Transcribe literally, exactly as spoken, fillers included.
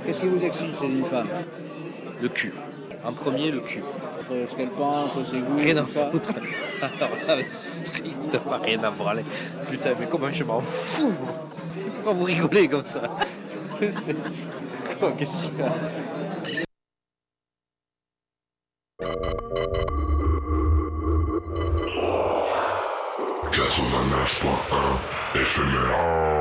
Qu'est-ce qui vous excite chez une femme? Le cul. En premier, le cul. Euh, Ce qu'elle pense, ses goûts, Rien à tout ça. foutre. Alors là, strictement rien à branler. Putain, mais comment je m'en fous, moi. Pourquoi vous rigolez comme ça? C'est... Quoi, qu'est-ce qu'il y a? quatre-vingt-neuf point un éphémère.